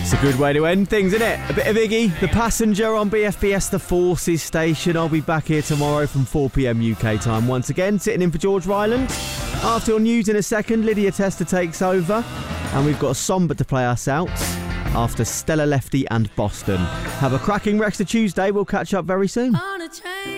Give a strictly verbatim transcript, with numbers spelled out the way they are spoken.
It's a good way to end things, isn't it? A bit of Iggy, the passenger on B F B S The Forces station. I'll be back here tomorrow from four p m U K time once again, sitting in for George Ryland. After your news in a second, Lydia Tester takes over. And we've got a somber to play us out after Stella Lefty and Boston. Have a cracking rest of Tuesday. We'll catch up very soon.